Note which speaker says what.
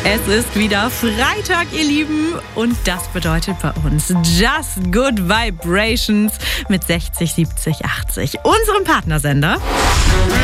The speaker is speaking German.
Speaker 1: Es ist wieder Freitag, ihr Lieben, und das bedeutet bei uns Just Good Vibrations mit 60, 70, 80, unserem Partnersender.